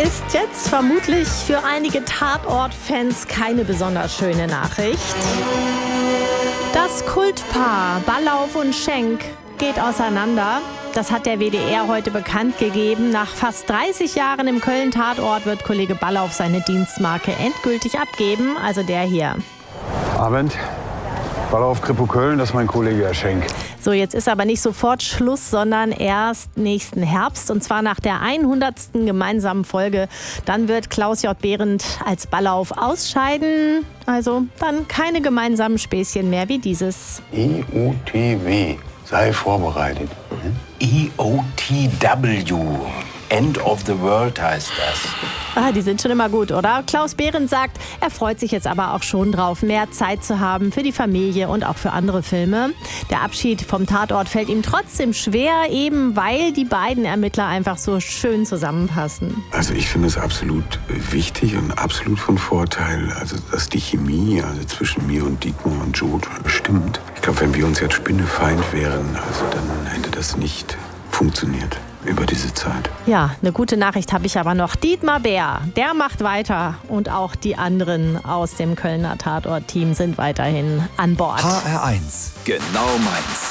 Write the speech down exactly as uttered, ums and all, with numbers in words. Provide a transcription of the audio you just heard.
ist jetzt vermutlich für einige Tatort-Fans keine besonders schöne Nachricht. Das Kultpaar Ballauf und Schenk geht auseinander. Das hat der W D R heute bekannt gegeben. Nach fast dreißig Jahren im Köln-Tatort wird Kollege Ballauf seine Dienstmarke endgültig abgeben, also der hier. Abend. Ballauf, Kripo Köln, das ist mein Kollege Herr Schenk. So, jetzt ist aber nicht sofort Schluss, sondern erst nächsten Herbst. Und zwar nach der hundertsten gemeinsamen Folge. Dann wird Klaus J. Behrendt als Ballauf ausscheiden. Also dann keine gemeinsamen Späßchen mehr wie dieses. E O T W. Sei vorbereitet. Hm? E O T W. End of the World heißt das. Ah, die sind schon immer gut, oder? Klaus Behrendt sagt, er freut sich jetzt aber auch schon drauf, mehr Zeit zu haben für die Familie und auch für andere Filme. Der Abschied vom Tatort fällt ihm trotzdem schwer, eben weil die beiden Ermittler einfach so schön zusammenpassen. Also ich finde es absolut wichtig und absolut von Vorteil, also dass die Chemie also zwischen mir und Dietmar und Joe stimmt. Ich glaube, wenn wir uns jetzt Spinnefeind wären, also dann hätte das nicht funktioniert über diese Zeit. Ja, eine gute Nachricht habe ich aber noch. Dietmar Bär, der macht weiter und auch die anderen aus dem Kölner Tatort-Team sind weiterhin an Bord. H R eins. Genau meins.